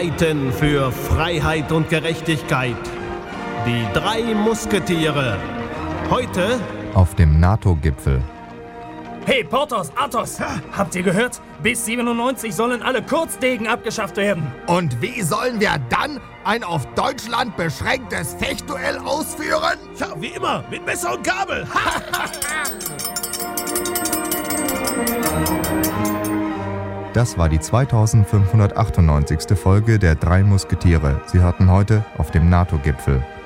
streiten für Freiheit und Gerechtigkeit. Die 3 Musketiere. Heute auf dem NATO-Gipfel. Hey, Porthos, Athos, habt ihr gehört? Bis 97 sollen alle Kurzdegen abgeschafft werden. Und wie sollen wir dann ein auf Deutschland beschränktes Fechtduell ausführen? Ja, wie immer, mit Messer und Gabel. Das war die 2598. Folge der 3 Musketiere. Sie hörten heute auf dem NATO-Gipfel.